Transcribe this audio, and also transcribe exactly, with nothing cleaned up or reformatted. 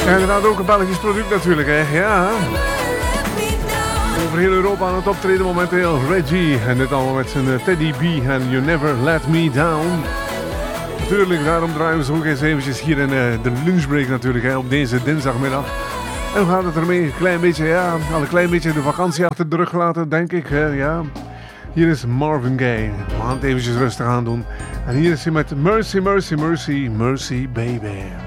Ja, inderdaad ook een Belgisch product natuurlijk, hè. Ja. Over heel Europa aan het optreden momenteel. Reggie en dit allemaal met zijn Teddy B en You Never Let Me Down. Natuurlijk, daarom draaien we zo ook eens eventjes hier in de lunchbreak natuurlijk, hè, op deze dinsdagmiddag. En we gaan het ermee een klein beetje, ja, al een klein beetje de vakantie achter de rug laten, denk ik, hè, ja. Hier is Marvin Gaye. We gaan het eventjes rustig aan doen. En hier is hij met Mercy, Mercy, Mercy, Mercy Baby.